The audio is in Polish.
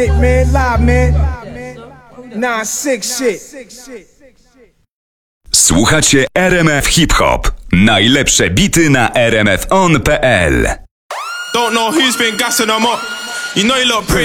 Man, live, man. 9-6 shit. Słuchacie RMF Hip Hop. Najlepsze bity na rmfon.pl. Don't know who's been gassing them up. You know you look pretty.